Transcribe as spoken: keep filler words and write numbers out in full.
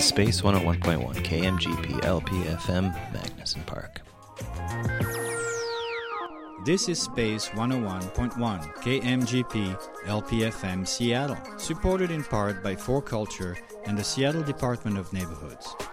is Space one oh one point one K M G P L P F M, Magnuson Park. This is Space one oh one point one K M G P L P F M Seattle, supported in part by four Culture and the Seattle Department of Neighborhoods.